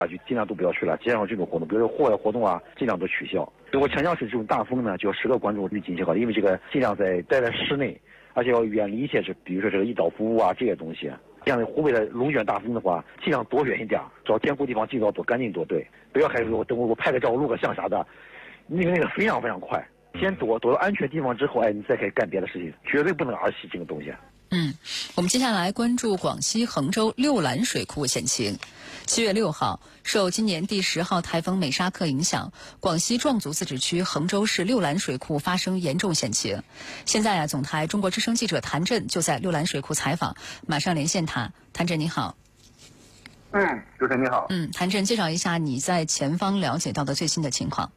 就尽量都不要去了，减少这种活动，比如说户外活动啊，尽量都取消。如果强降水这种大风呢，就要时刻关注预警信号，因为这个尽量待在室内，而且要远离一些比如说这个易倒伏物啊这些东西。像湖北的龙卷大风的话，尽量躲远一点，找坚固地方尽早躲，赶紧躲。对，不要还说等我拍个照录个像啥的，那个非常非常快。先躲到安全地方之后，你再可以干别的事情，绝对不能儿戏这个东西。 我们接下来关注广西衡州六兰水库险情。7月6号，受今年第10号台风美沙克影响，广西壮族自治区衡州市六兰水库发生严重险情。现在总台中国之声记者谭震就在六兰水库采访，马上连线他。谭震你好。 主持人你好。 谭震，介绍一下你在前方了解到的最新的情况。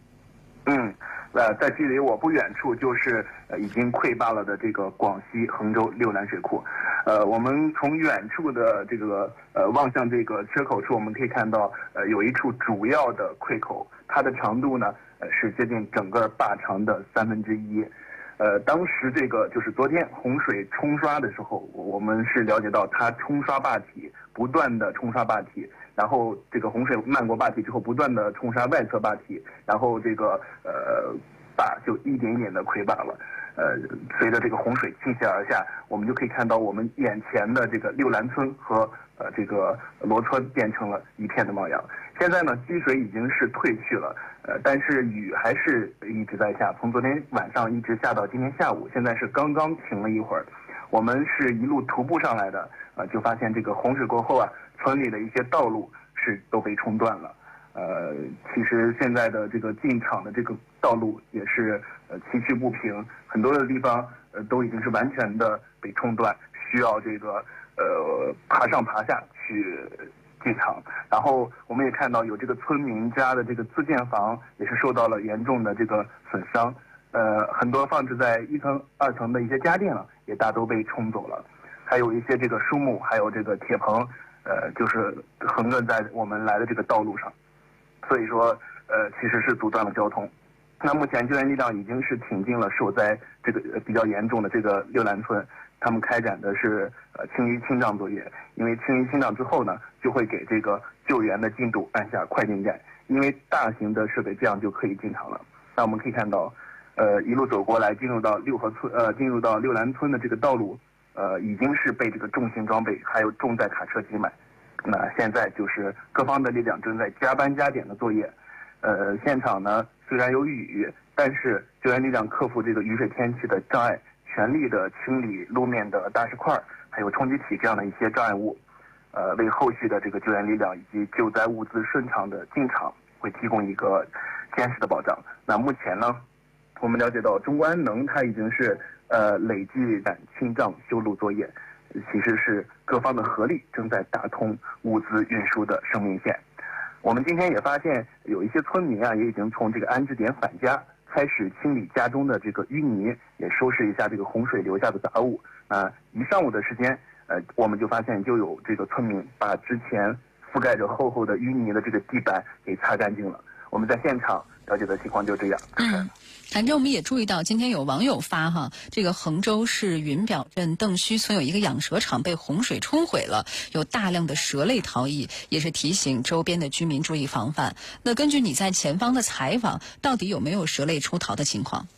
在距离我不远处就是已经溃坝了的这个广西衡州六兰水库。我们从远处的这个望向这个缺口处，我们可以看到有一处主要的溃口，它的长度呢是接近整个坝长的1/3。当时这个就是昨天洪水冲刷的时候，我们是了解到它冲刷坝体，不断的冲刷坝体，然后这个洪水漫过坝体之后，不断的冲刷外侧坝体，然后这个坝就一点一点的溃坝了。随着这个洪水倾泻而下，我们就可以看到我们眼前的这个六兰村和这个罗村变成了一片的汪洋。现在呢，积水已经是退去了，但是雨还是一直在下，从昨天晚上一直下到今天下午，现在是刚刚停了一会儿。我们是一路徒步上来的，就发现这个洪水过后啊，村里的一些道路是都被冲断了。其实现在的这个进场的这个道路也是崎岖不平，很多的地方都已经是完全的被冲断，需要这个爬上爬下去进场。然后我们也看到有这个村民家的这个自建房也是受到了严重的这个损伤，很多放置在1层、2层的一些家电啊，也大都被冲走了，还有一些这个树木，还有这个铁棚，就是横亘在我们来的这个道路上。所以说，其实是阻断了交通。那目前救援力量已经是挺进了受灾这个比较严重的这个六兰村，他们开展的是清淤清障作业。因为清淤清障之后呢，就会给这个救援的进度按下快进键，因为大型的设备这样就可以进场了。那我们可以看到，一路走过来，进入到六兰村的这个道路，已经是被这个重型装备还有重载卡车挤满。那现在就是各方的力量正在加班加点的作业。现场呢虽然有雨，但是救援力量克服这个雨水天气的障碍，全力的清理路面的大石块，还有冲击体这样的一些障碍物，为后续的这个救援力量以及救灾物资顺畅的进场会提供一个坚实的保障。那目前呢，我们了解到中国安能它已经是累计展清障修路作业，其实是各方的合力正在打通物资运输的生命线。我们今天也发现有一些村民啊，也已经从这个安置点返家，开始清理家中的这个淤泥，也收拾一下这个洪水留下的杂物。一上午的时间，我们就发现就有这个村民把之前覆盖着厚厚的淤泥的这个地板给擦干净了。我们在现场了解的情况就这样。 谭震，我们也注意到今天有网友发这个衡州市云表镇邓须村有一个养蛇场被洪水冲毁了，有大量的蛇类逃逸，也是提醒周边的居民注意防范。那根据你在前方的采访，到底有没有蛇类出逃的情况？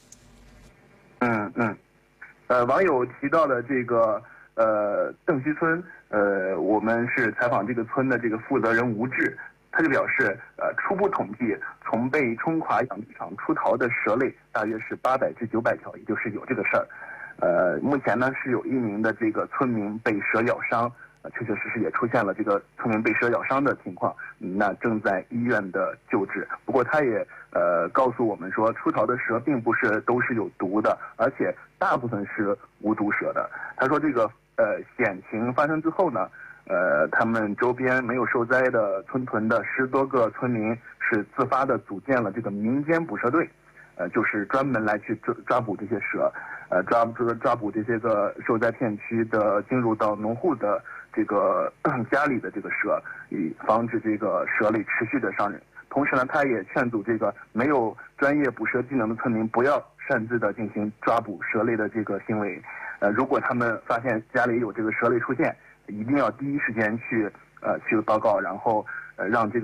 网友提到的这个邓须村，我们是采访这个村的这个负责人吴志。他就表示，初步统计，从被冲垮养殖场出逃的蛇类大约是800至900条，也就是有这个事儿。目前呢是有1名的这个村民被蛇咬伤，确确实实也出现了这个村民被蛇咬伤的情况，那正在医院的救治。不过他也告诉我们说，出逃的蛇并不是都是有毒的，而且大部分是无毒蛇的。他说这个险情发生之后呢，他们周边没有受灾的村屯的10多个村民是自发的组建了这个民间捕蛇队，就是专门来去抓捕这些蛇，抓捕这些个受灾片区的进入到农户的这个家里的这个蛇，以防止这个蛇类持续的伤人。同时呢，他也劝阻这个没有专业捕蛇技能的村民不要擅自的进行抓捕蛇类的这个行为。如果他们发现家里有这个蛇类出现，一定要第一时间去报告，然后让这个